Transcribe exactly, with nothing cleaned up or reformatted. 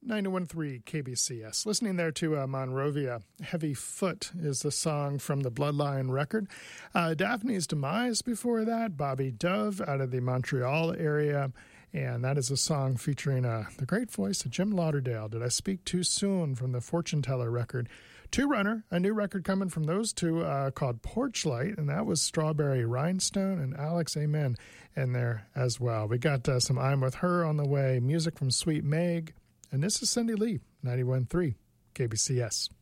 ninety-one point three K B C S. Listening there to uh, Monrovia. Heavy Foot is the song from the Bloodline record. Uh, Daphne's Demise before that. Bobby Dove out of the Montreal area. And that is a song featuring uh, the great voice of Jim Lauderdale. Did I Speak Too Soon from the Fortune Teller record. Two Runner, a new record coming from those two uh, called Porchlight. And that was Strawberry Rhinestone and Alex Amen in there as well. We got uh, some I'm With Her on the way. Music from Sweet Meg. And this is Cindy Lee, ninety-one point three K B C S.